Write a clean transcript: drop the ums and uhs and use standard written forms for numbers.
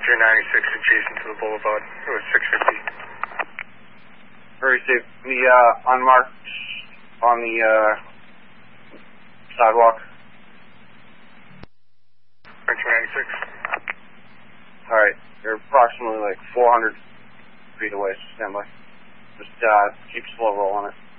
296 adjacent to the boulevard. It was 650. Very safe. The unmarked on the sidewalk. 296. Alright, you're approximately like 400 feet away, so stand by. Just keep slow roll on it.